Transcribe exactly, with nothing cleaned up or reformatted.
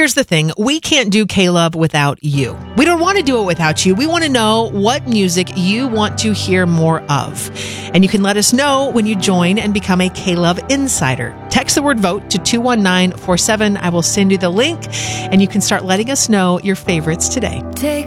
here's the thing. We can't do K-Love without you. We don't want to do it without you. We want to know what music you want to hear more of. And you can let us know when you join and become a K-Love Insider. Text the word VOTE to two one nine four seven. I will send you the link, and you can start letting us know your favorites today. Take